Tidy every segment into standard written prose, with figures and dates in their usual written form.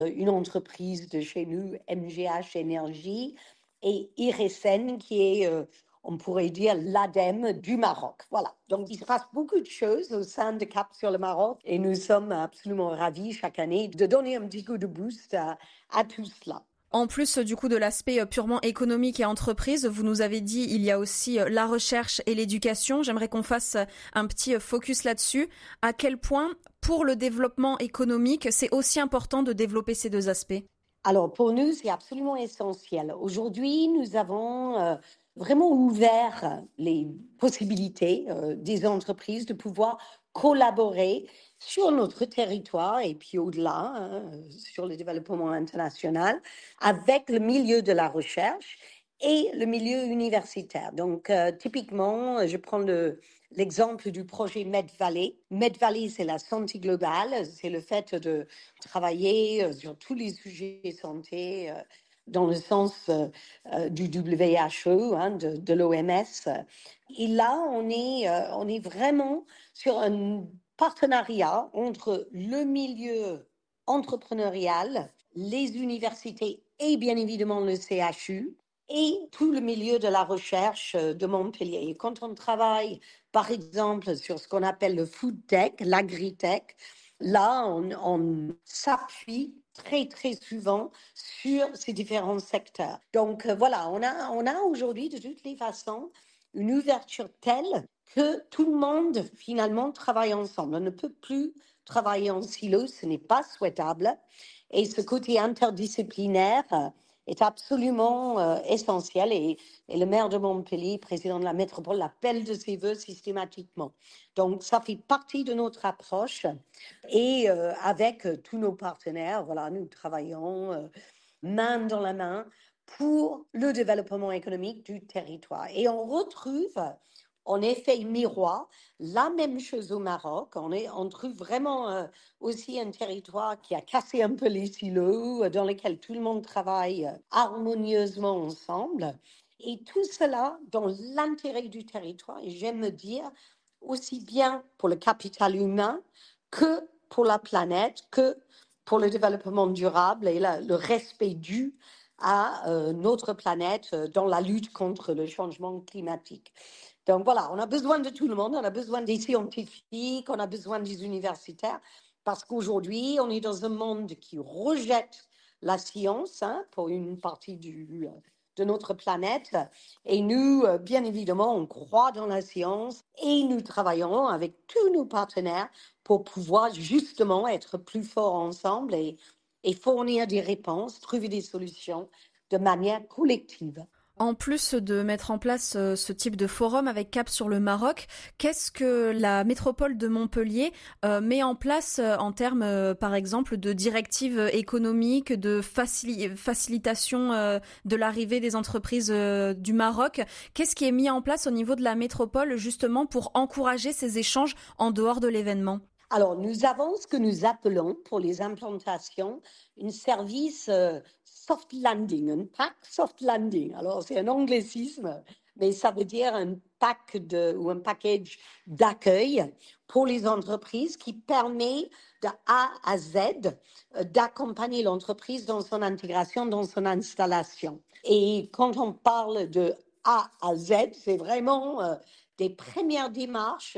une entreprise de chez nous, MGH Énergie, et IRSN, qui est, on pourrait dire, l'ADEME du Maroc. Voilà. Donc, il se passe beaucoup de choses au sein de Cap sur le Maroc et nous sommes absolument ravis chaque année de donner un petit coup de boost à tout cela. En plus du coup de l'aspect purement économique et entreprise, vous nous avez dit il y a aussi la recherche et l'éducation. J'aimerais qu'on fasse un petit focus là-dessus. À quel point, pour le développement économique, c'est aussi important de développer ces deux aspects? Alors, pour nous, c'est absolument essentiel. Aujourd'hui, nous avons vraiment ouvert les possibilités des entreprises de pouvoir collaborer sur notre territoire et puis au-delà, sur le développement international, avec le milieu de la recherche et le milieu universitaire. Donc, typiquement, je prends l'exemple du projet MedValley. MedValley, c'est la santé globale, c'est le fait de travailler sur tous les sujets de santé dans le sens du WHO, de l'OMS. Et là, on est vraiment sur un partenariat entre le milieu entrepreneurial, les universités et bien évidemment le CHU et tout le milieu de la recherche de Montpellier. Et quand on travaille, par exemple, sur ce qu'on appelle le food tech, l'agritech, là, on s'appuie très, très souvent sur ces différents secteurs. Donc, voilà, on a aujourd'hui, de toutes les façons, une ouverture telle que tout le monde, finalement, travaille ensemble. On ne peut plus travailler en silo, ce n'est pas souhaitable. Et ce côté interdisciplinaire est absolument essentiel. Et le maire de Montpellier, président de la métropole, l'appelle de ses voeux systématiquement. Donc, ça fait partie de notre approche. Et avec tous nos partenaires, voilà, nous travaillons main dans la main pour le développement économique du territoire. Et on retrouve en effet miroir la même chose au Maroc. On trouve vraiment aussi un territoire qui a cassé un peu les silos, dans lequel tout le monde travaille harmonieusement ensemble. Et tout cela dans l'intérêt du territoire. Et j'aime me dire aussi bien pour le capital humain que pour la planète, que pour le développement durable et le respect dû à notre planète dans la lutte contre le changement climatique. Donc voilà, on a besoin de tout le monde, on a besoin des scientifiques, on a besoin des universitaires, parce qu'aujourd'hui, on est dans un monde qui rejette la science pour une partie de notre planète. Et nous, bien évidemment, on croit dans la science et nous travaillons avec tous nos partenaires pour pouvoir justement être plus forts ensemble et fournir des réponses, trouver des solutions de manière collective. En plus de mettre en place ce type de forum avec Cap sur le Maroc, qu'est-ce que la métropole de Montpellier met en place en termes, par exemple, de directives économiques, de facilitation de l'arrivée des entreprises du Maroc? Qu'est-ce qui est mis en place au niveau de la métropole justement pour encourager ces échanges en dehors de l'événement? Alors, nous avons ce que nous appelons pour les implantations un service soft landing, un pack soft landing. Alors, c'est un anglicisme, mais ça veut dire un pack ou un package d'accueil pour les entreprises qui permet de A à Z d'accompagner l'entreprise dans son intégration, dans son installation. Et quand on parle de A à Z, c'est vraiment des premières démarches,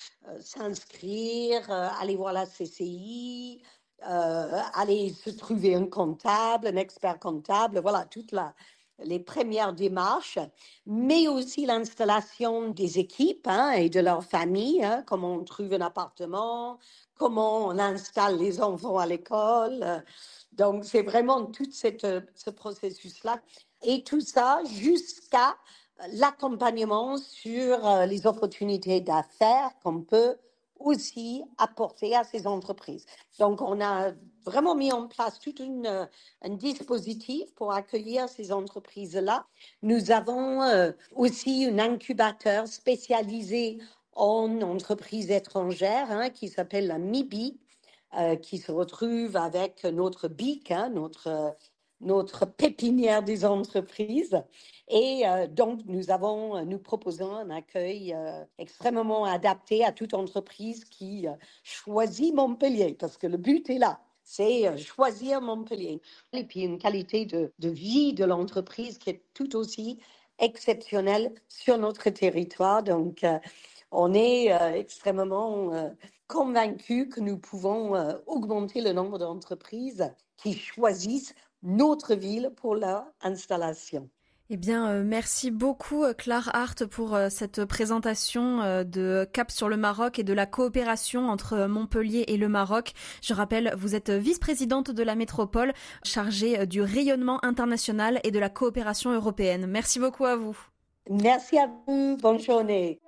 s'inscrire, aller voir la CCI, aller se trouver un comptable, un expert comptable, voilà, les premières démarches, mais aussi l'installation des équipes et de leurs familles, comment on trouve un appartement, comment on installe les enfants à l'école. Donc, c'est vraiment tout ce processus-là. Et tout ça jusqu'à l'accompagnement sur les opportunités d'affaires qu'on peut aussi apporter à ces entreprises. Donc, on a vraiment mis en place tout un dispositif pour accueillir ces entreprises-là. Nous avons aussi un incubateur spécialisé en entreprises étrangères qui s'appelle la MIBI, qui se retrouve avec notre BIC, notre pépinière des entreprises. Et donc, nous proposons un accueil extrêmement adapté à toute entreprise qui choisit Montpellier, parce que le but est là. c'est choisir Montpellier. Et puis une qualité de vie de l'entreprise qui est tout aussi exceptionnelle sur notre territoire. Donc, on est extrêmement convaincus que nous pouvons augmenter le nombre d'entreprises qui choisissent notre ville pour leur installation. Eh bien, merci beaucoup, Claire Hart, pour cette présentation de Cap sur le Maroc et de la coopération entre Montpellier et le Maroc. Je rappelle, vous êtes vice-présidente de la métropole, chargée du rayonnement international et de la coopération européenne. Merci beaucoup à vous. Merci à vous. Bonne journée.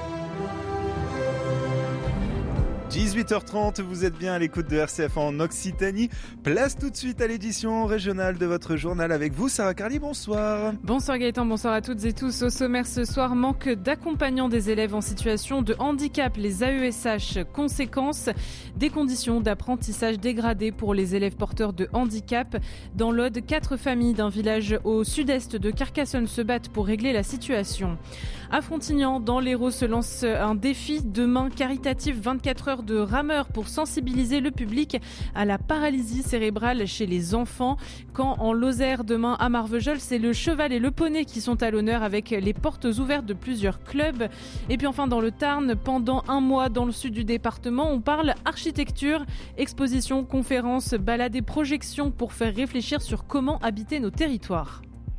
18h30, vous êtes bien à l'écoute de RCF en Occitanie. Place tout de suite à l'édition régionale de votre journal avec vous, Sarah Carly, bonsoir. Bonsoir Gaëtan, bonsoir à toutes et tous. Au sommaire ce soir, manque d'accompagnants des élèves en situation de handicap, les AESH. Conséquence, des conditions d'apprentissage dégradées pour les élèves porteurs de handicap. Dans l'Aude, 4 familles d'un village au sud-est de Carcassonne se battent pour régler la situation. À Frontignan, dans l'Hérault, se lance un défi demain caritatif 24 heures de rameurs pour sensibiliser le public à la paralysie cérébrale chez les enfants. Quand en Lozère, demain à Marvejols, c'est le cheval et le poney qui sont à l'honneur avec les portes ouvertes de plusieurs clubs. Et puis enfin dans le Tarn, pendant un mois dans le sud du département, on parle architecture, exposition, conférences, balades et projections pour faire réfléchir sur comment habiter nos territoires.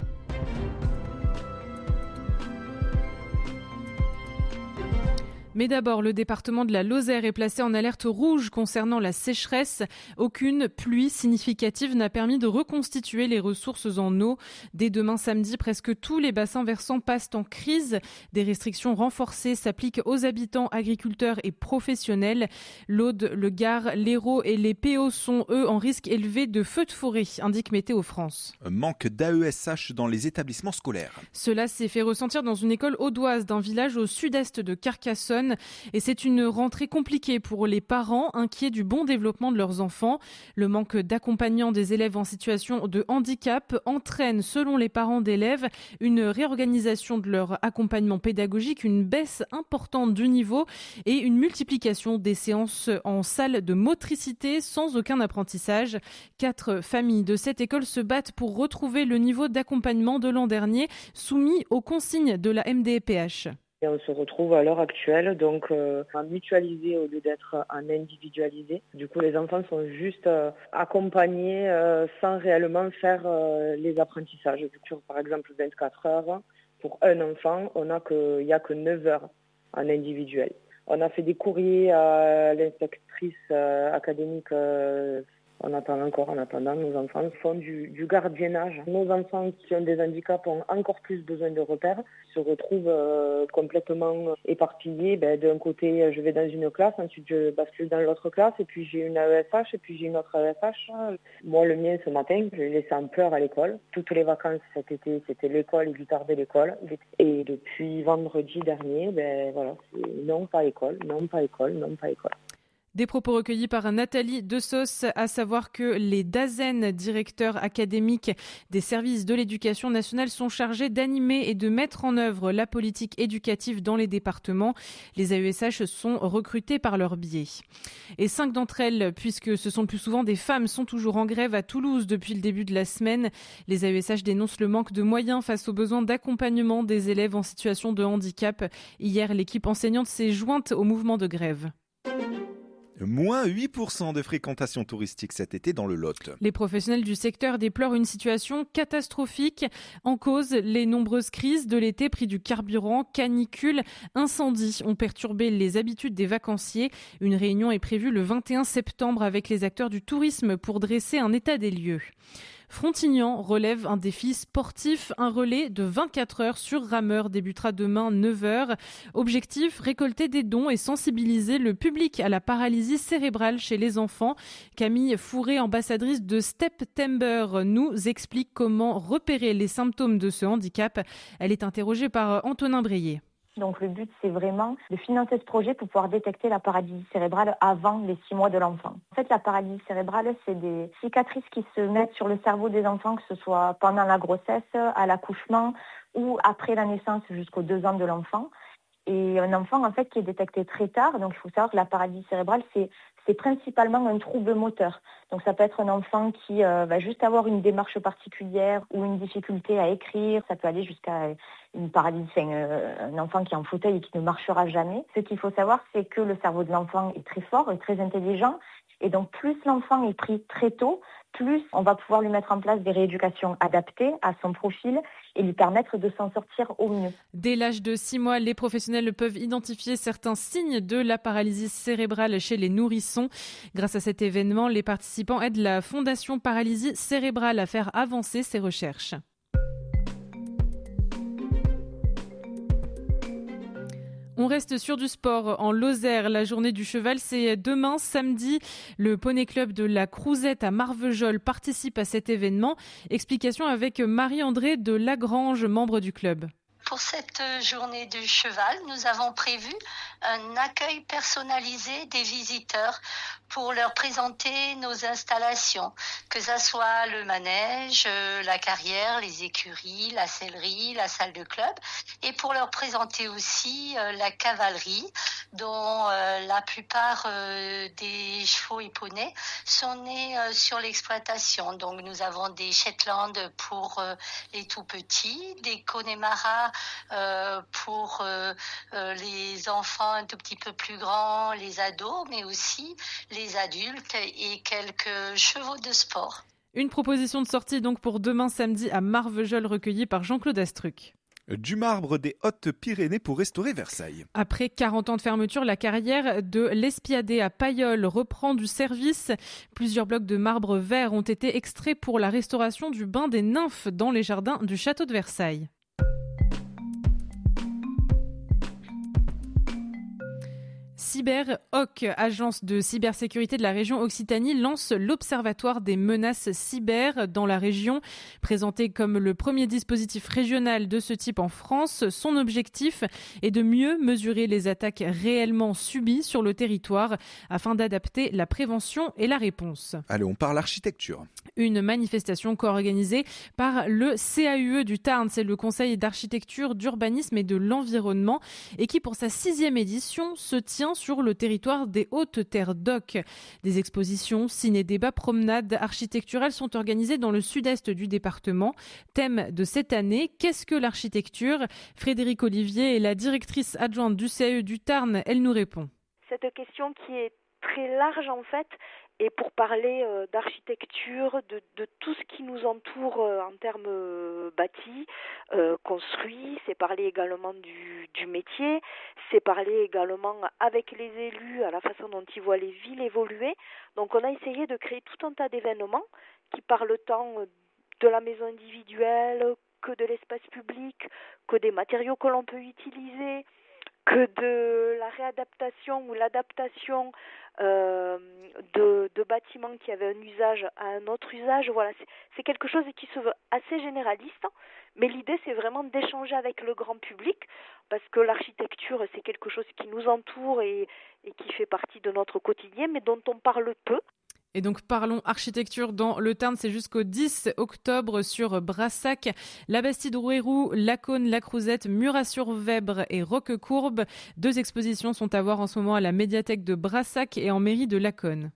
Mais d'abord, le département de la Lozère est placé en alerte rouge concernant la sécheresse. Aucune pluie significative n'a permis de reconstituer les ressources en eau. Dès demain samedi, presque tous les bassins versants passent en crise. Des restrictions renforcées s'appliquent aux habitants, agriculteurs et professionnels. L'Aude, le Gard, l'Hérault et les PO sont, eux, en risque élevé de feux de forêt, indique Météo France. Manque d'AESH dans les établissements scolaires. Cela s'est fait ressentir dans une école audoise d'un village au sud-est de Carcassonne. Et c'est une rentrée compliquée pour les parents, inquiets du bon développement de leurs enfants. Le manque d'accompagnants des élèves en situation de handicap entraîne, selon les parents d'élèves, une réorganisation de leur accompagnement pédagogique, une baisse importante du niveau et une multiplication des séances en salle de motricité sans aucun apprentissage. 4 familles de cette école se battent pour retrouver le niveau d'accompagnement de l'an dernier, soumis aux consignes de la MDPH. Et on se retrouve à l'heure actuelle donc à mutualiser au lieu d'être en individualisé. Du coup, les enfants sont juste accompagnés sans réellement faire les apprentissages. Sur par exemple 24 heures, pour un enfant, il n'y a que 9 heures en individuel. On a fait des courriers à l'inspectrice académique. En attendant, nos enfants font du gardiennage. Nos enfants qui ont des handicaps ont encore plus besoin de repères, se retrouvent complètement éparpillés. D'un côté, je vais dans une classe, ensuite je bascule dans l'autre classe, et puis j'ai une AESH, et puis j'ai une autre AESH. Moi, le mien, ce matin, je l'ai laissé en pleurs à l'école. Toutes les vacances cet été, c'était l'école, il lui tardait l'école. Et depuis vendredi dernier, c'est non, pas école, non, pas école, non, pas école. Des propos recueillis par Nathalie Dessos, à savoir que les DAZEN, directeurs académiques des services de l'éducation nationale, sont chargés d'animer et de mettre en œuvre la politique éducative dans les départements. Les AESH sont recrutés par leur biais. Et 5 d'entre elles, puisque ce sont le plus souvent des femmes, sont toujours en grève à Toulouse depuis le début de la semaine. Les AESH dénoncent le manque de moyens face aux besoins d'accompagnement des élèves en situation de handicap. Hier, l'équipe enseignante s'est jointe au mouvement de grève. Moins 8% de fréquentation touristique cet été dans le Lot. Les professionnels du secteur déplorent une situation catastrophique. En cause, les nombreuses crises de l'été, prix du carburant, canicules, incendies ont perturbé les habitudes des vacanciers. Une réunion est prévue le 21 septembre avec les acteurs du tourisme pour dresser un état des lieux. Frontignan relève un défi sportif. Un relais de 24 heures sur rameur débutera demain 9h. Objectif, récolter des dons et sensibiliser le public à la paralysie cérébrale chez les enfants. Camille Fourré, ambassadrice de Steptember, nous explique comment repérer les symptômes de ce handicap. Elle est interrogée par Antonin Breillet. Donc le but, c'est vraiment de financer ce projet pour pouvoir détecter la paralysie cérébrale avant les 6 mois de l'enfant. En fait, la paralysie cérébrale, c'est des cicatrices qui se mettent sur le cerveau des enfants, que ce soit pendant la grossesse, à l'accouchement ou après la naissance jusqu'aux 2 ans de l'enfant. Et un enfant, en fait, qui est détecté très tard. Donc il faut savoir que la paralysie cérébrale, c'est c'est principalement un trouble moteur. Donc ça peut être un enfant qui va juste avoir une démarche particulière ou une difficulté à écrire. Ça peut aller jusqu'à une paralysie, un enfant qui est en fauteuil et qui ne marchera jamais. Ce qu'il faut savoir, c'est que le cerveau de l'enfant est très fort et très intelligent. Et donc plus l'enfant est pris très tôt, plus on va pouvoir lui mettre en place des rééducations adaptées à son profil et lui permettre de s'en sortir au mieux. Dès l'âge de 6 mois, les professionnels peuvent identifier certains signes de la paralysie cérébrale chez les nourrissons. Grâce à cet événement, les participants aident la Fondation Paralysie Cérébrale à faire avancer ses recherches. On reste sur du sport en Lozère. La journée du cheval, c'est demain, samedi. Le Poney Club de la Crouzette à Marvejols participe à cet événement. Explication avec Marie-André de Lagrange, membre du club. Pour cette journée du cheval, nous avons prévu un accueil personnalisé des visiteurs pour leur présenter nos installations, que ça soit le manège, la carrière, les écuries, la sellerie, la salle de club, et pour leur présenter aussi la cavalerie, dont la plupart des chevaux et poneys sont nés sur l'exploitation. Donc nous avons des Shetland pour les tout petits, des Connemara pour les enfants un tout petit peu plus grands, les ados, mais aussi les adultes et quelques chevaux de sport. Une proposition de sortie donc pour demain samedi à Marvejols recueillie par Jean-Claude Astruc. Du marbre des Hautes-Pyrénées pour restaurer Versailles. Après 40 ans de fermeture, la carrière de l'Espiadé à Pailleul reprend du service. Plusieurs blocs de marbre vert ont été extraits pour la restauration du bain des nymphes dans les jardins du château de Versailles. CyberHawk, agence de cybersécurité de la région Occitanie, lance l'Observatoire des menaces cyber dans la région. Présenté comme le premier dispositif régional de ce type en France, son objectif est de mieux mesurer les attaques réellement subies sur le territoire afin d'adapter la prévention et la réponse. Allez, on parle architecture. Une manifestation co-organisée par le CAUE du Tarn, c'est le Conseil d'architecture, d'urbanisme et de l'environnement, et qui pour sa 6e édition se tient sur le territoire des Hautes-Terres d'Oc. Des expositions, ciné-débats, promenades architecturales sont organisées dans le sud-est du département. Thème de cette année, qu'est-ce que l'architecture ? Frédérique Olivier est la directrice adjointe du CAUE du Tarn, elle nous répond. Cette question qui est très large en fait, et pour parler d'architecture, de tout ce qui nous entoure en termes bâtis, construits, c'est parler également du métier, c'est parler également avec les élus à la façon dont ils voient les villes évoluer. Donc on a essayé de créer tout un tas d'événements qui parlent tant de la maison individuelle que de l'espace public, que des matériaux que l'on peut utiliser, que de la réadaptation ou l'adaptation de bâtiments qui avaient un usage à un autre usage. Voilà, c'est quelque chose qui se veut assez généraliste, mais l'idée c'est vraiment d'échanger avec le grand public, parce que l'architecture c'est quelque chose qui nous entoure et qui fait partie de notre quotidien, mais dont on parle peu. Et donc parlons architecture dans le Tarn, c'est jusqu'au 10 octobre sur Brassac, la Bastide-Rouerou, Lacaune, la Crouzette, Murat-sur-Vèbre et Roquecourbe. 2 expositions sont à voir en ce moment à la médiathèque de Brassac et en mairie de Lacaune.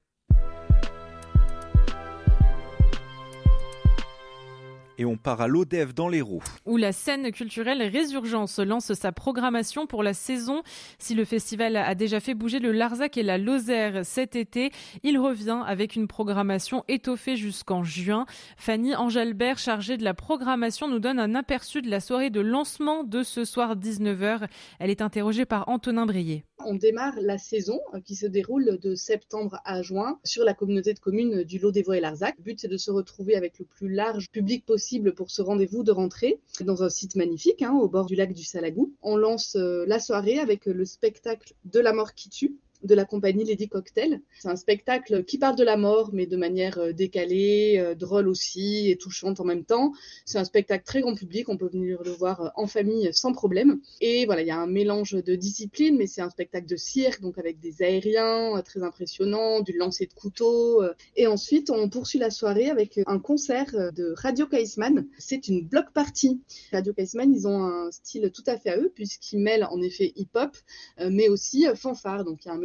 Et on part à l'Odève dans l'Hérault. Où la scène culturelle Résurgence lance sa programmation pour la saison. Si le festival a déjà fait bouger le Larzac et la Lozère cet été, il revient avec une programmation étoffée jusqu'en juin. Fanny Angelbert, chargée de la programmation, nous donne un aperçu de la soirée de lancement de ce soir 19h. Elle est interrogée par Antonin Brier. On démarre la saison qui se déroule de septembre à juin sur la communauté de communes du Lot-des-Voix et Larzac. Le but, c'est de se retrouver avec le plus large public possible pour ce rendez-vous de rentrée dans un site magnifique au bord du lac du Salagou. On lance la soirée avec le spectacle De la mort qui tue de la compagnie Lady Cocktail. C'est un spectacle qui parle de la mort, mais de manière décalée, drôle aussi et touchante en même temps. C'est un spectacle très grand public, on peut venir le voir en famille sans problème. Et voilà, il y a un mélange de disciplines, mais c'est un spectacle de cirque, donc avec des aériens très impressionnants, du lancer de couteau. Et ensuite, on poursuit la soirée avec un concert de Radio Caïsman. C'est une block party. Radio Caïsman, ils ont un style tout à fait à eux, puisqu'ils mêlent en effet hip-hop, mais aussi fanfare. Donc il y a un mélange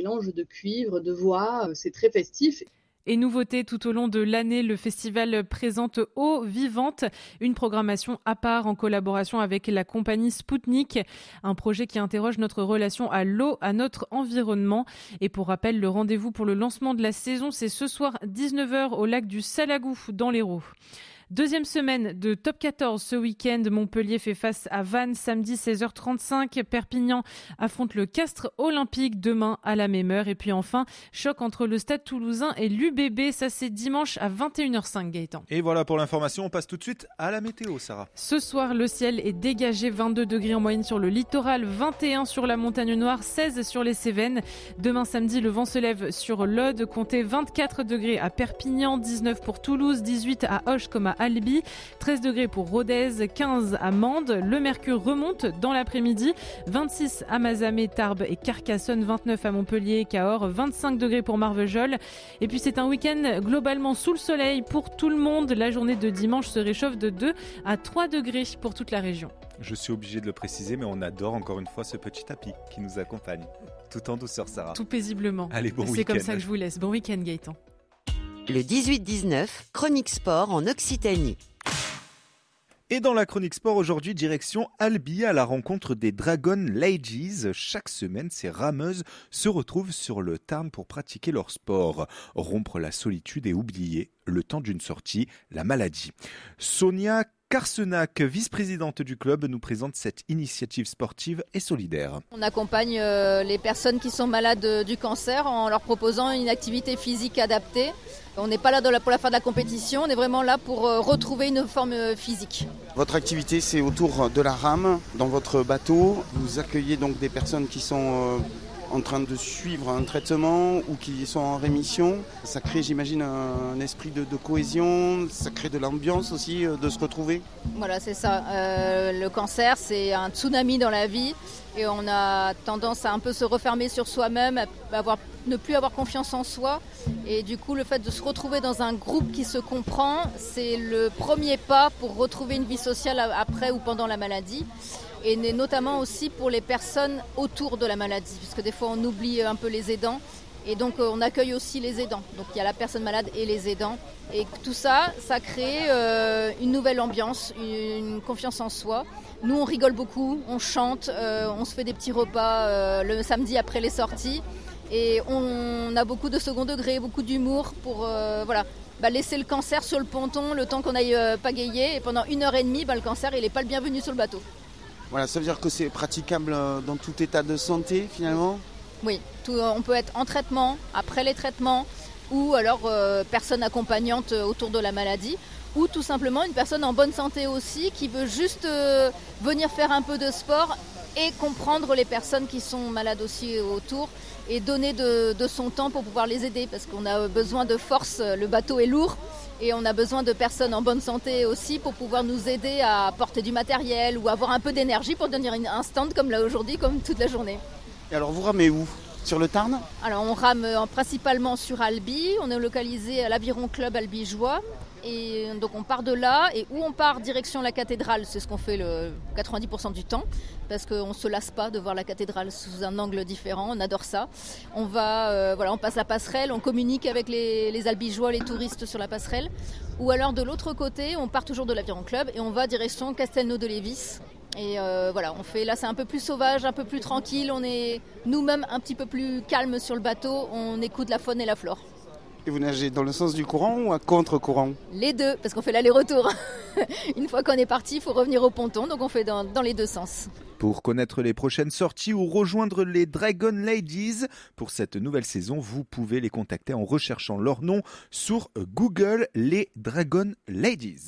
mélange de cuivre, de voix, c'est très festif. Et nouveauté tout au long de l'année, le festival présente Eau Vivante, une programmation à part en collaboration avec la compagnie Spoutnik, un projet qui interroge notre relation à l'eau, à notre environnement. Et pour rappel, le rendez-vous pour le lancement de la saison, c'est ce soir 19h au lac du Salagou dans l'Hérault. Deuxième semaine de Top 14 ce week-end. Montpellier fait face à Vannes samedi 16h35. Perpignan affronte le Castres Olympique demain à la même heure. Et puis enfin, choc entre le Stade Toulousain et l'UBB. Ça, c'est dimanche à 21h05, Gaëtan. Et voilà pour l'information. On passe tout de suite à la météo, Sarah. Ce soir, le ciel est dégagé. 22 degrés en moyenne sur le littoral, 21 sur la Montagne Noire, 16 sur les Cévennes. Demain samedi, le vent se lève sur l'Aude. Comptez 24 degrés à Perpignan, 19 pour Toulouse, 18 à Auch comme à Albi, 13 degrés pour Rodez, 15 à Mende. Le mercure remonte dans l'après-midi, 26 à Mazamet, Tarbes et Carcassonne, 29 à Montpellier et Cahors, 25 degrés pour Marvejols. Et puis c'est un week-end globalement sous le soleil pour tout le monde. La journée de dimanche se réchauffe de 2 à 3 degrés pour toute la région. Je suis obligé de le préciser, mais on adore encore une fois ce petit tapis qui nous accompagne. Tout en douceur, Sarah. Tout paisiblement. Allez, bon week-end. C'est comme ça que je vous laisse. Bon week-end, Gaëtan. Le 18-19, chronique sport en Occitanie. Et dans la chronique sport aujourd'hui, direction Albi à la rencontre des Dragon Ladies. Chaque semaine, ces rameuses se retrouvent sur le Tarn pour pratiquer leur sport. Rompre la solitude et oublier, le temps d'une sortie, la maladie. Sonia Carsenac, vice-présidente du club, nous présente cette initiative sportive et solidaire. On accompagne les personnes qui sont malades du cancer en leur proposant une activité physique adaptée. On n'est pas là pour la faire de la compétition, on est vraiment là pour retrouver une forme physique. Votre activité, c'est autour de la rame, dans votre bateau. Vous accueillez donc des personnes qui sont en train de suivre un traitement ou qui sont en rémission. Ça crée, j'imagine, un esprit de cohésion, ça crée de l'ambiance aussi, de se retrouver. Voilà, c'est ça. Le cancer, c'est un tsunami dans la vie et on a tendance à un peu se refermer sur soi-même, ne plus avoir confiance en soi. Et du coup, le fait de se retrouver dans un groupe qui se comprend, c'est le premier pas pour retrouver une vie sociale après ou pendant la maladie. Et notamment aussi pour les personnes autour de la maladie, puisque des fois on oublie un peu les aidants. Et donc on accueille aussi les aidants. Donc il y a la personne malade et les aidants. Et tout ça, ça crée une nouvelle ambiance, une confiance en soi. Nous, on rigole beaucoup, on chante, on se fait des petits repas le samedi après les sorties. Et on a beaucoup de second degré, beaucoup d'humour pour laisser le cancer sur le ponton le temps qu'on aille pagayer. Et pendant 1h30, le cancer, il n'est pas le bienvenu sur le bateau. Voilà, ça veut dire que c'est praticable dans tout état de santé finalement ? Oui, on peut être en traitement, après les traitements, ou alors personne accompagnante autour de la maladie, ou tout simplement une personne en bonne santé aussi qui veut juste venir faire un peu de sport et comprendre les personnes qui sont malades aussi autour et donner de son temps pour pouvoir les aider parce qu'on a besoin de force, le bateau est lourd. Et on a besoin de personnes en bonne santé aussi pour pouvoir nous aider à porter du matériel ou avoir un peu d'énergie pour tenir un stand comme là aujourd'hui, comme toute la journée. Et alors vous ramez où ? Sur le Tarn ? Alors on rame principalement sur Albi, on est localisé à l'Aviron Club Albigeois. Et donc on part de là et où on part direction la cathédrale, c'est ce qu'on fait le 90% du temps parce qu'on ne se lasse pas de voir la cathédrale sous un angle différent, on adore ça. On va, on passe la passerelle, on communique avec les Albigeois, les touristes sur la passerelle. Ou alors de l'autre côté, on part toujours de l'Aviron Club et on va direction Castelnau-de-Lévis. Et on fait là c'est un peu plus sauvage, un peu plus tranquille, on est nous-mêmes un petit peu plus calmes sur le bateau, on écoute la faune et la flore. Et vous nagez dans le sens du courant ou à contre-courant ? Les deux, parce qu'on fait l'aller-retour. Une fois qu'on est parti, il faut revenir au ponton, donc on fait dans les deux sens. Pour connaître les prochaines sorties ou rejoindre les Dragon Ladies pour cette nouvelle saison, vous pouvez les contacter en recherchant leur nom sur Google, les Dragon Ladies.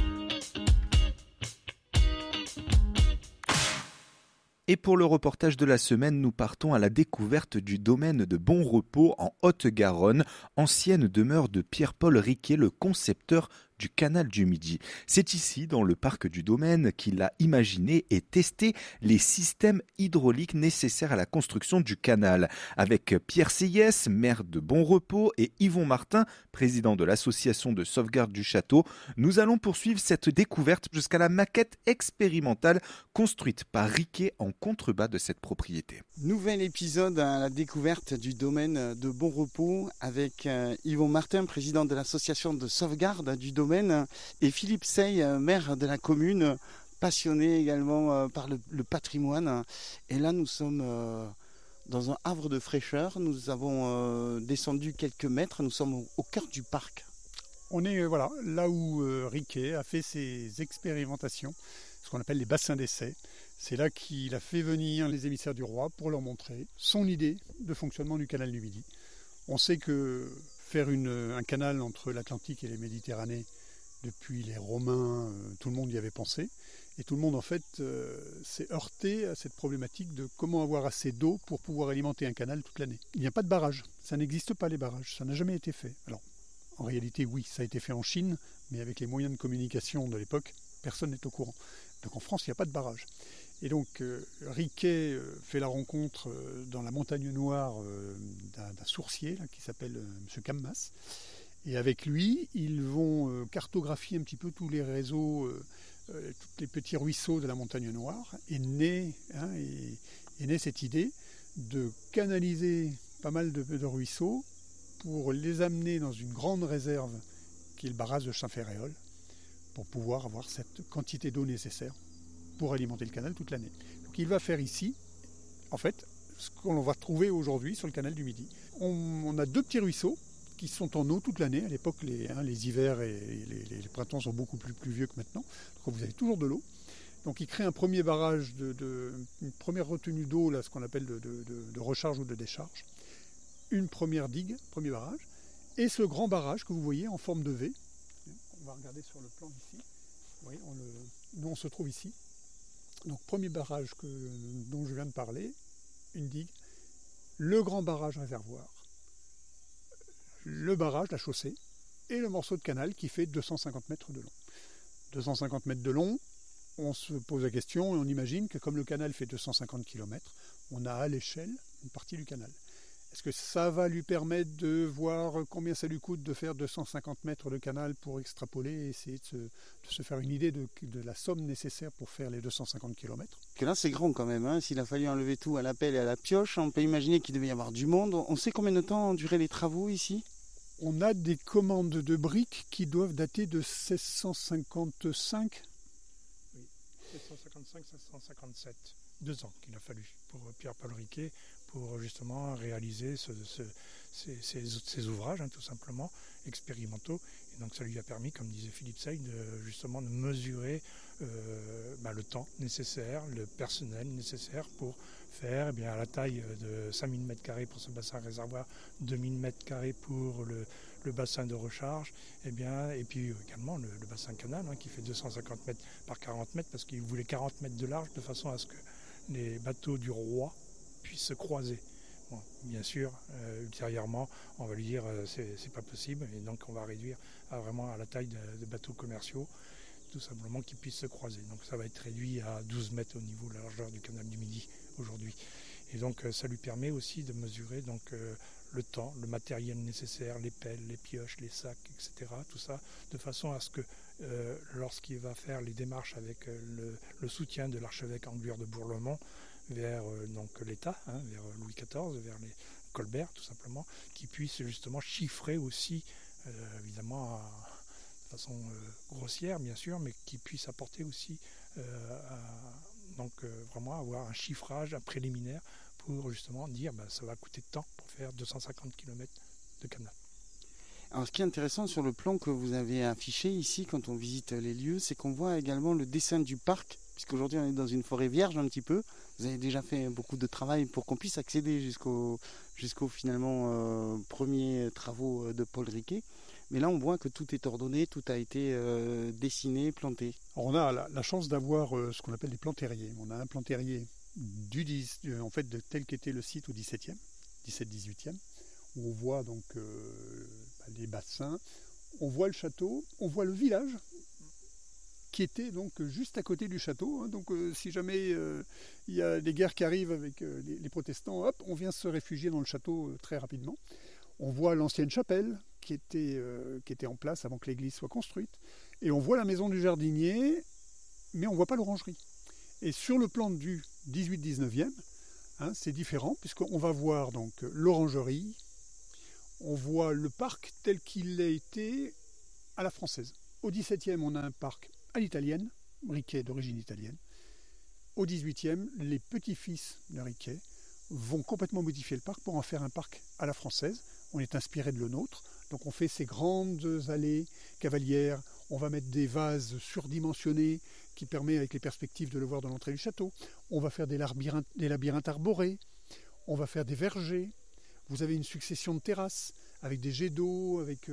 Et pour le reportage de la semaine, nous partons à la découverte du domaine de Bon Repos en Haute-Garonne, ancienne demeure de Pierre-Paul Riquet, le concepteur du canal du Midi. C'est ici, dans le parc du Domaine, qu'il a imaginé et testé les systèmes hydrauliques nécessaires à la construction du canal. Avec Pierre Seyès, maire de Bonrepos, et Yvon Martin, président de l'association de sauvegarde du château, nous allons poursuivre cette découverte jusqu'à la maquette expérimentale construite par Riquet en contrebas de cette propriété. Nouvel épisode à la découverte du domaine de Bonrepos avec Yvon Martin, président de l'association de sauvegarde du domaine, et Philippe Sey, maire de la commune, passionné également par le patrimoine. Et là, nous sommes dans un havre de fraîcheur. Nous avons descendu quelques mètres. Nous sommes au cœur du parc. On est là où Riquet a fait ses expérimentations, ce qu'on appelle les bassins d'essai. C'est là qu'il a fait venir les émissaires du roi pour leur montrer son idée de fonctionnement du canal du Midi. On sait que faire un canal entre l'Atlantique et les Méditerranées, depuis les Romains, tout le monde y avait pensé. Et tout le monde, en fait, s'est heurté à cette problématique de comment avoir assez d'eau pour pouvoir alimenter un canal toute l'année. Il n'y a pas de barrage. Ça n'existe pas, les barrages. Ça n'a jamais été fait. Alors, en réalité, oui, ça a été fait en Chine, mais avec les moyens de communication de l'époque, personne n'est au courant. Donc en France, il n'y a pas de barrage. Et donc, Riquet fait la rencontre dans la montagne noire d'un sourcier là, qui s'appelle M. Cammas. Et avec lui, ils vont cartographier un petit peu tous les réseaux, tous les petits ruisseaux de la montagne noire. Et naît cette idée de canaliser pas mal de ruisseaux pour les amener dans une grande réserve qui est le barrage de Saint-Ferréol, pour pouvoir avoir cette quantité d'eau nécessaire pour alimenter le canal toute l'année. Donc il va faire ici, en fait, ce qu'on va trouver aujourd'hui sur le canal du Midi. On a 2 petits ruisseaux qui sont en eau toute l'année. À l'époque, les hivers et les printemps sont beaucoup plus pluvieux que maintenant. Donc vous avez toujours de l'eau. Donc il crée un premier barrage, une première retenue d'eau, là, ce qu'on appelle de recharge ou de décharge. Une première digue, premier barrage. Et ce grand barrage que vous voyez en forme de V. On va regarder sur le plan ici. Oui, nous on se trouve ici. Donc premier barrage dont je viens de parler, une digue, le grand barrage réservoir, le barrage, la chaussée, et le morceau de canal qui fait 250 mètres de long. 250 mètres de long, on se pose la question et on imagine que comme le canal fait 250 km, on a à l'échelle une partie du canal. Est-ce que ça va lui permettre de voir combien ça lui coûte de faire 250 mètres de canal pour extrapoler et essayer de se faire une idée de la somme nécessaire pour faire les 250 km? Que là, c'est grand quand même. S'il a fallu enlever tout à la pelle et à la pioche, on peut imaginer qu'il devait y avoir du monde. On sait combien de temps ont duré les travaux ici? On a des commandes de briques qui doivent dater de 1655. Oui, 1655-1657. 2 ans qu'il a fallu pour Pierre-Paul Riquet pour justement réaliser ces ouvrages, tout simplement, expérimentaux. Et donc ça lui a permis, comme disait Philippe Sey, de mesurer le temps nécessaire, le personnel nécessaire pour faire à la taille de 5000 m² pour ce bassin réservoir, 2000 m² pour le bassin de recharge, et puis également le bassin canal qui fait 250 mètres par 40 mètres parce qu'il voulait 40 mètres de large de façon à ce que les bateaux du roi puissent se croiser. Bon, bien sûr, ultérieurement, on va lui dire c'est pas possible, et donc on va réduire vraiment à la taille de bateaux commerciaux, tout simplement qu'ils puissent se croiser. Donc ça va être réduit à 12 mètres au niveau de la largeur du canal du Midi aujourd'hui. Et donc ça lui permet aussi de mesurer le temps, le matériel nécessaire, les pelles, les pioches, les sacs, etc. Tout ça, de façon à ce que lorsqu'il va faire les démarches avec le soutien de l'archevêque Angluire de Bourlemont vers l'État, vers Louis XIV, vers les Colbert tout simplement, qui puisse justement chiffrer aussi, évidemment de façon grossière bien sûr, mais qui puisse apporter aussi vraiment avoir un chiffrage, un préliminaire pour justement dire ça va coûter de temps pour faire 250 km de canal. Alors ce qui est intéressant sur le plan que vous avez affiché ici quand on visite les lieux, c'est qu'on voit également le dessin du parc, puisqu'aujourd'hui on est dans une forêt vierge un petit peu. Vous avez déjà fait beaucoup de travail pour qu'on puisse accéder jusqu'aux finalement premiers travaux de Paul Riquet. Mais là on voit que tout est ordonné, tout a été dessiné, planté. Alors, on a la chance d'avoir ce qu'on appelle des plans terriers. On a un plan terrier tel qu'était le site au 17e, 17-18e, où on voit donc les bassins, on voit le château, on voit le village qui était donc juste à côté du château. Donc si jamais il y a des guerres qui arrivent avec les protestants, hop, on vient se réfugier dans le château très rapidement. On voit l'ancienne chapelle qui était en place avant que l'église soit construite. Et on voit la maison du jardinier, mais on ne voit pas l'orangerie. Et sur le plan du 18-19e, c'est différent, puisqu'on va voir donc l'orangerie, on voit le parc tel qu'il a été à la française. Au 17e, on a un parc à l'italienne, Riquet d'origine italienne. Au 18e, les petits-fils de Riquet vont complètement modifier le parc pour en faire un parc à la française. On est inspiré de le nôtre, donc on fait ces grandes allées cavalières, on va mettre des vases surdimensionnés qui permettent avec les perspectives de le voir dans l'entrée du château. On va faire des labyrinthes arborés, on va faire des vergers. Vous avez une succession de terrasses avec des jets d'eau, avec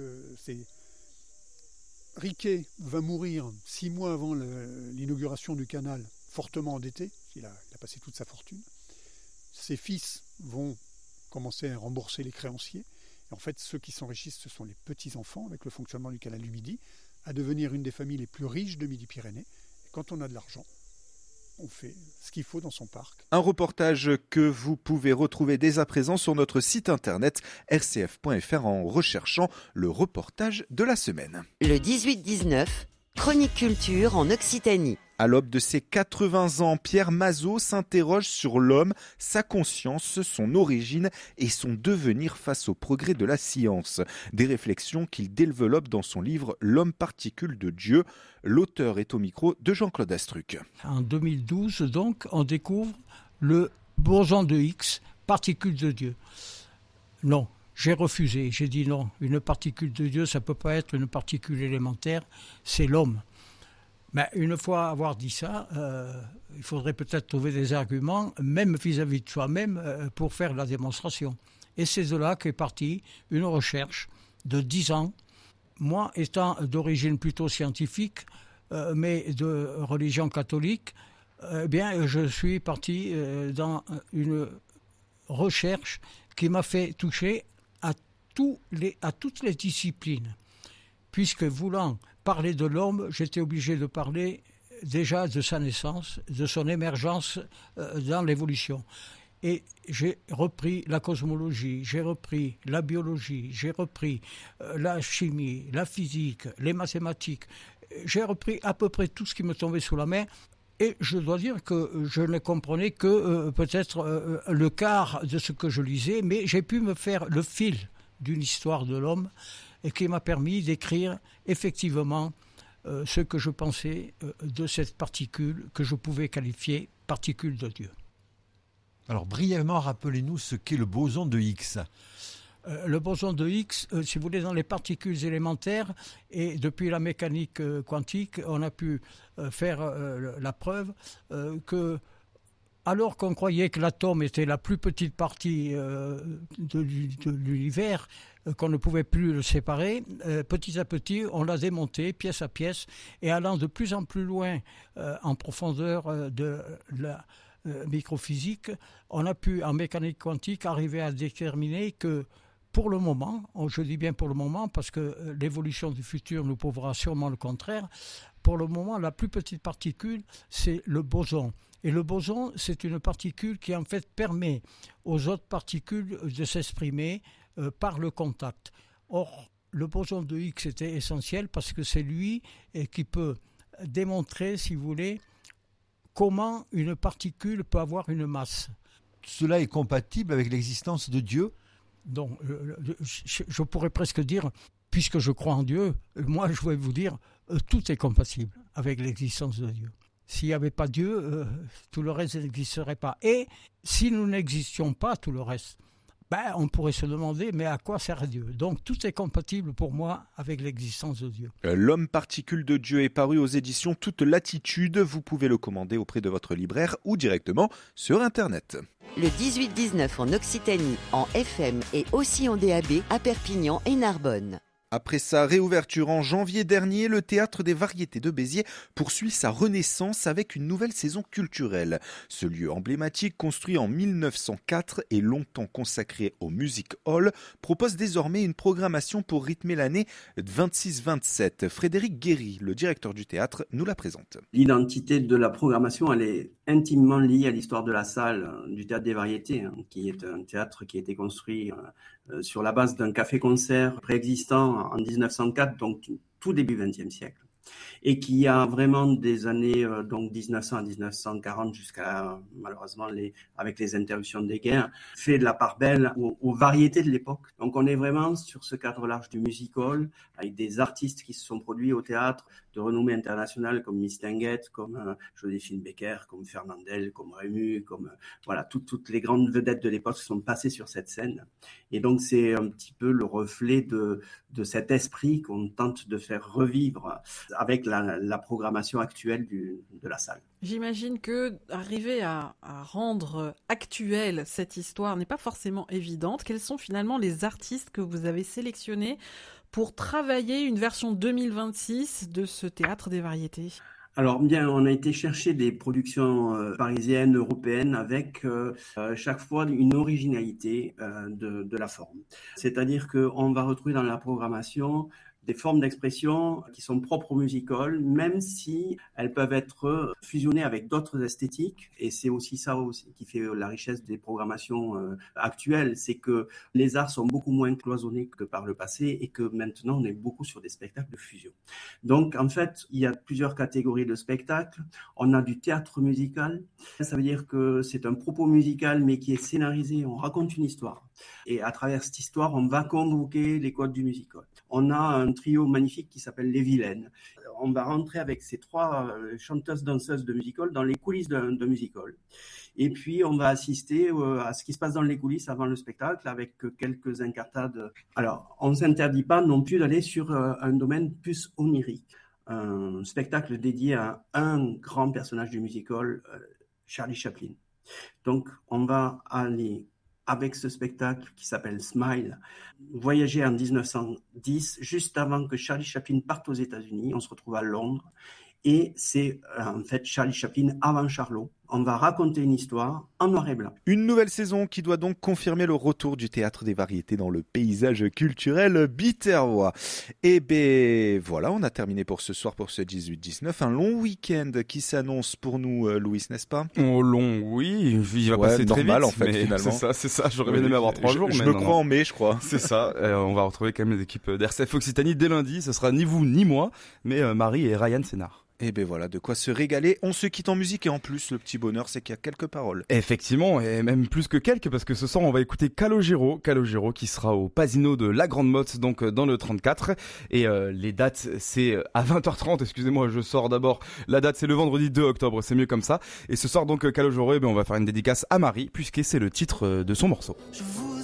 Riquet va mourir 6 mois avant l'inauguration du canal, fortement endetté, il a passé toute sa fortune. Ses fils vont commencer à rembourser les créanciers. Et en fait, ceux qui s'enrichissent, ce sont les petits-enfants, avec le fonctionnement du canal du Midi, à devenir une des familles les plus riches de Midi-Pyrénées. Et quand on a de l'argent, on fait ce qu'il faut dans son parc. Un reportage que vous pouvez retrouver dès à présent sur notre site internet rcf.fr en recherchant le reportage de la semaine. Le 18-19, chronique culture en Occitanie. À l'aube de ses 80 ans, Pierre Mazot s'interroge sur l'homme, sa conscience, son origine et son devenir face au progrès de la science. Des réflexions qu'il développe dans son livre « L'homme particule de Dieu ». L'auteur est au micro de Jean-Claude Astruc. En 2012, donc, on découvre le boson de Higgs, particule de Dieu. Non, j'ai refusé. J'ai dit non, une particule de Dieu, ça ne peut pas être une particule élémentaire, c'est l'homme. Mais une fois avoir dit ça, il faudrait peut-être trouver des arguments, même vis-à-vis de soi-même, pour faire la démonstration. Et c'est de là qu'est partie une recherche de 10 ans. Moi, étant d'origine plutôt scientifique, mais de religion catholique, je suis parti dans une recherche qui m'a fait toucher à toutes les disciplines. Puisque voulant parler de l'homme, j'étais obligé de parler déjà de sa naissance, de son émergence dans l'évolution. Et j'ai repris la cosmologie, j'ai repris la biologie, j'ai repris la chimie, la physique, les mathématiques. J'ai repris à peu près tout ce qui me tombait sous la main. Et je dois dire que je ne comprenais que peut-être le quart de ce que je lisais, mais j'ai pu me faire le fil d'une histoire de l'homme et qui m'a permis d'écrire effectivement ce que je pensais de cette particule que je pouvais qualifier particule de Dieu. Alors brièvement, rappelez-nous ce qu'est le boson de Higgs. Le boson de Higgs, si vous voulez, dans les particules élémentaires, et depuis la mécanique quantique, on a pu faire la preuve que, alors qu'on croyait que l'atome était la plus petite partie de l'univers, qu'on ne pouvait plus le séparer, petit à petit, on l'a démonté pièce à pièce, et allant de plus en plus loin en profondeur de la microphysique, on a pu, en mécanique quantique, arriver à déterminer que, pour le moment, je dis bien pour le moment, parce que l'évolution du futur nous prouvera sûrement le contraire, pour le moment, la plus petite particule, c'est le boson. Et le boson, c'est une particule qui, en fait, permet aux autres particules de s'exprimer par le contact. Or, le boson de Higgs était essentiel parce que c'est lui qui peut démontrer, si vous voulez, comment une particule peut avoir une masse. Cela est compatible avec l'existence de Dieu ? Donc, je pourrais presque dire, puisque je crois en Dieu, moi je vais vous dire, tout est compatible avec l'existence de Dieu. S'il n'y avait pas Dieu, tout le reste n'existerait pas. Et si nous n'existions pas, tout le reste, on pourrait se demander, mais à quoi sert Dieu ? Donc tout est compatible pour moi avec l'existence de Dieu. L'homme particule de Dieu est paru aux éditions Toute Latitude. Vous pouvez le commander auprès de votre libraire ou directement sur Internet. Le 18-19 en Occitanie, en FM et aussi en DAB à Perpignan et Narbonne. Après sa réouverture en janvier dernier, le Théâtre des Variétés de Béziers poursuit sa renaissance avec une nouvelle saison culturelle. Ce lieu emblématique, construit en 1904 et longtemps consacré au Music Hall, propose désormais une programmation pour rythmer l'année 26-27. Frédéric Guéry, le directeur du théâtre, nous la présente. L'identité de la programmation, elle est intimement liée à l'histoire de la salle du Théâtre des Variétés, qui est un théâtre qui a été construit sur la base d'un café-concert préexistant en 1904, donc tout début XXe siècle, et qui a vraiment des années donc 1900 à 1940 jusqu'à malheureusement avec les interruptions des guerres, fait de la part belle aux variétés de l'époque. Donc on est vraiment sur ce cadre large du music hall, avec des artistes qui se sont produits au théâtre de renommée internationale comme Miss Tinguette, comme Joséphine Baker, comme Fernandel, comme Rému, comme voilà toutes les grandes vedettes de l'époque sont passées sur cette scène. Et donc c'est un petit peu le reflet de cet esprit qu'on tente de faire revivre avec la programmation actuelle de la salle. J'imagine que arriver à rendre actuelle cette histoire n'est pas forcément évidente. Quels sont finalement les artistes que vous avez sélectionnés pour travailler une version 2026 de ce Théâtre des Variétés ? Alors bien, on a été chercher des productions parisiennes, européennes, avec chaque fois une originalité de la forme. C'est-à-dire qu'on va retrouver dans la programmation des formes d'expression qui sont propres au music hall, même si elles peuvent être fusionnées avec d'autres esthétiques. Et c'est aussi ça qui fait la richesse des programmations actuelles, c'est que les arts sont beaucoup moins cloisonnés que par le passé et que maintenant on est beaucoup sur des spectacles de fusion. Donc en fait, il y a plusieurs catégories de spectacles. On a du théâtre musical, ça veut dire que c'est un propos musical mais qui est scénarisé, on raconte une histoire. Et à travers cette histoire, on va convoquer les codes du music hall. On a un trio magnifique qui s'appelle Les Vilaines. On va rentrer avec ces 3 chanteuses-danseuses de music hall dans les coulisses d'un music hall. Et puis, on va assister à ce qui se passe dans les coulisses avant le spectacle avec quelques incartades. Alors, on ne s'interdit pas non plus d'aller sur un domaine plus onirique. Un spectacle dédié à un grand personnage du music hall, Charlie Chaplin. Donc, on va aller avec ce spectacle qui s'appelle Smile, voyager en 1910, juste avant que Charlie Chaplin parte aux États-Unis. On se retrouve à Londres et c'est en fait Charlie Chaplin avant Charlot. On va raconter une histoire en noir et blanc. Une nouvelle saison qui doit donc confirmer le retour du Théâtre des Variétés dans le paysage culturel biterrois. Et ben voilà, on a terminé pour ce soir pour ce 18-19. Un long week-end qui s'annonce pour nous, Louis, n'est-ce pas ? Oh long, oui, il va passer très normal, vite. En fait, finalement. C'est ça. J'aurais bien aimé avoir 3 jours. Je me crois en mai, je crois. C'est ça. On va retrouver quand même les équipes d'RCF Occitanie dès lundi. Ce sera ni vous ni moi, mais Marie et Ryan Sénard. Et ben voilà, de quoi se régaler. On se quitte en musique et en plus, le petit bonheur, c'est qu'il y a quelques paroles. Effectivement, et même plus que quelques, parce que ce soir, on va écouter Calogero qui sera au Pasino de la Grande Motte, donc dans le 34. Et les dates, c'est à 20h30, excusez-moi, je sors d'abord. La date, c'est le vendredi 2 octobre, c'est mieux comme ça. Et ce soir, donc, Calogero, on va faire une dédicace à Marie, puisque c'est le titre de son morceau.